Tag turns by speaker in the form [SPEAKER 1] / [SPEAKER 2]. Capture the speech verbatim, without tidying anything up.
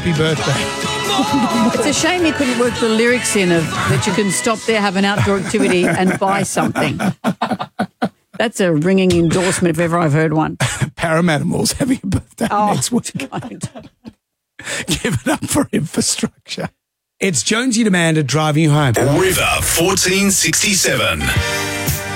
[SPEAKER 1] happy birthday.
[SPEAKER 2] It's a shame he couldn't work the lyrics in of that you can stop there, have an outdoor activity and buy something. That's a ringing endorsement if ever I've heard one.
[SPEAKER 1] Paramatimals having a birthday
[SPEAKER 2] Oh,
[SPEAKER 1] next week.
[SPEAKER 2] don't.
[SPEAKER 1] Give it up for infrastructure. It's Jonesy Demander driving you home.
[SPEAKER 3] River fourteen sixty-seven.